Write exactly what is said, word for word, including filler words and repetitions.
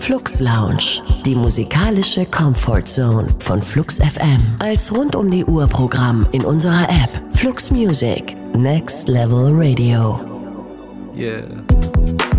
Flux Lounge, die musikalische Comfort Zone von Flux F M. Als rund um die Uhr Programm in unserer App Flux Music, Next Level Radio. Yeah.